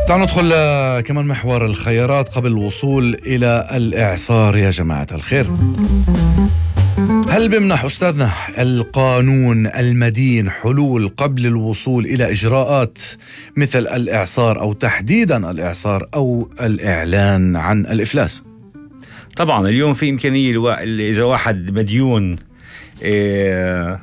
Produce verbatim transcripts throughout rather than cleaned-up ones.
تعالوا ندخل كمان محور الخيارات قبل الوصول إلى الإعصار. يا جماعة الخير، هل بيمنح أستاذنا القانون المدين حلول قبل الوصول إلى إجراءات مثل الإعصار أو تحديدا الإعصار أو الإعلان عن الإفلاس؟ طبعا اليوم في إمكانية الوا... إذا واحد مديون إيه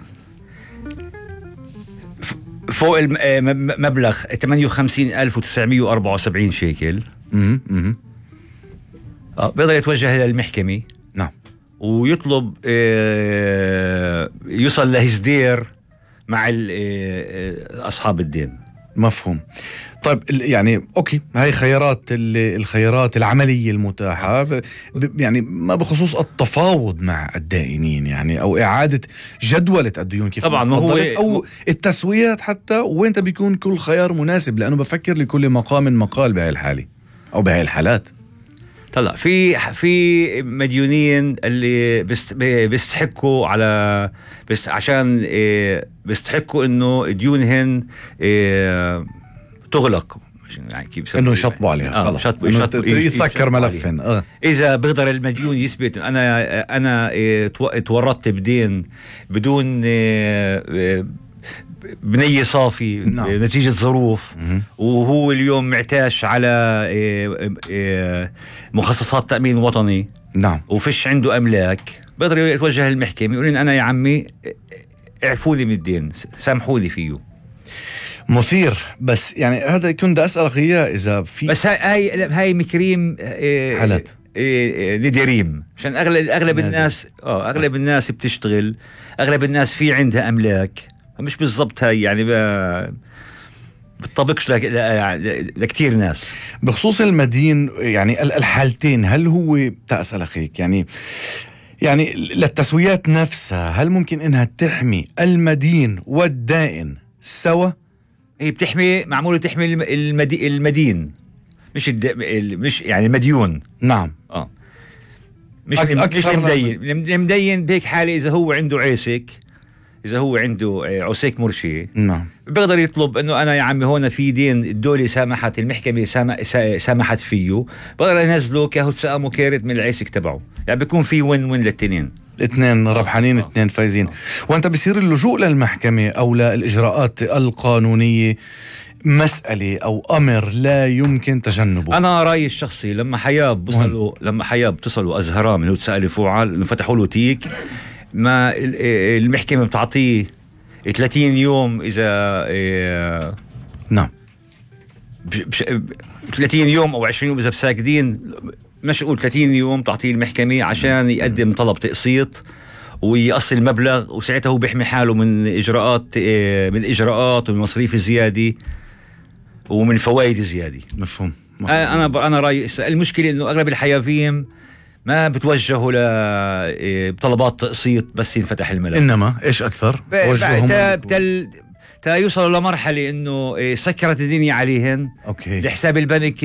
فوق المبلغ ثمانية وخمسين ألف وتسعمائة وأربعة وسبعين شيكل امم امم اه بيقدر يتوجه للمحكمة، نعم، ويطلب آه يوصل لهزدير مع أصحاب الدين. مفهوم. طيب يعني اوكي، هاي خيارات الخيارات العمليه المتاحه ب يعني ما بخصوص التفاوض مع الدائنين يعني او اعاده جدوله الديون كيف طبعا ما هو او التسويات حتى، وين بيكون كل خيار مناسب، لانه بفكر لكل مقام مقال بهاي الحاله او بهاي الحالات. طلع في في مديونين اللي بيست بيستحقوا على بس عشان بيستحقوا انه ديونهن تغلق، يعني كيف انه يشطبوا عليها آه خلص شطبوا إنه يشطبوا يتسكر ملفن. آه. اذا بيقدر المديون يثبت انا انا تورطت بدين بدون بنية صافي، نعم، نتيجة ظروف، م- وهو اليوم معتاش على مخصصات تأمين وطني، نعم، وفيش عنده أملاك، بقدر يتوجه للمحكمة يقول أنا يا عمي اعفوا لي من الدين، سامحوا لي فيه. مثير، بس يعني هذا كنت أسألك إياه إذا في بس هاي هاي هاي مكريم حالات نديريم، عشان أغلب أغلب الناس آه أغلب الناس بتشتغل، أغلب الناس في عندها أملاك، مش بالضبط هاي يعني بتطبقش لكتير ناس. بخصوص المدين يعني الحالتين، هل هو تأسأل أخيك يعني يعني للتسويات نفسها هل ممكن إنها تحمي المدين والدائن سوا؟ هي بتحمي معمولة تحمي المدي المدين مش الد... مش يعني المديون. نعم اه مش مش المدين. المدين بهيك حالة إذا هو عنده عيسك، إذا هو عنده عسيك مرشي، نعم، بيقدر يطلب إنه أنا يا عمي هون في دين الدولة سامحت، المحكمة سامحت فيه، بقدر ينزله كهو تسقى كارت من العيسك تبعه، يعني بيكون في وين وين للتنين، اثنين ربحانين، اثنين آه. فايزين. آه. وانت بصير اللجوء للمحكمة او للإجراءات القانونية مسألة او امر لا يمكن تجنبه. انا رايي الشخصي لما حياب بوصلوا لما حياب بتصلوا ازهرام اللي تسالي فوعل انه فتحوا له تيك، ما المحكمة بتعطيه ثلاثين يوم اذا نعم ثلاثين يوم او عشرين يوم اذا بساكدين، مش اقول ثلاثين يوم تعطيه المحكمة عشان يقدم طلب تقسيط ويقصي المبلغ، وساعتها هو بيحمي حاله من اجراءات من اجراءات ومن مصاريف زياده ومن فوائد زياده. مفهوم, مفهوم. انا انا رايي المشكله انه اغلب الحيافيم ما بتوجهوا لطلبات تقسيط بس ينفتح الملف، انما ايش اكثر توجههم بتل تا يوصلوا لمرحله انه سكرت الدنيا عليهن. اوكي، لحساب البنك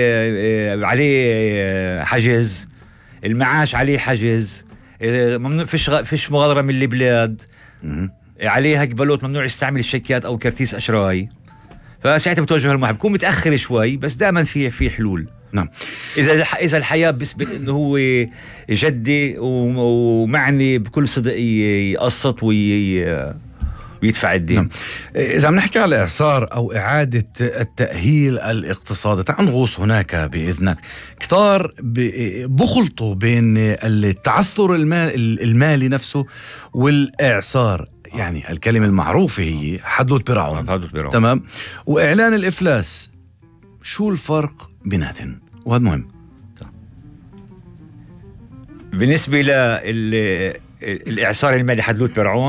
عليه حجز، المعاش عليه حجز، ممنوع فيش غ... فيش مغادرة من البلاد، عليها قبلوت ممنوع يستعمل الشيكات او كرتيس اشراي، فساعتها بتوجه المحكمة. بكون متاخر شوي بس دائما في في حلول. نعم، اذا اذا الحياه بيثبت انه هو جدي ومعني بكل صدق يقسط وي... ويدفع الدين. نعم. إذا عم نحكي على إعصار أو إعادة التأهيل الاقتصادي، تعال نغوص هناك بإذنك. كتار بخلطوا بين التعثر المالي نفسه والإعصار، يعني الكلمة المعروفة هي حدود براعون، تمام، وإعلان الإفلاس. شو الفرق بيناتن؟ وهذا مهم بالنسبة للإعصار المالي حدود براعون.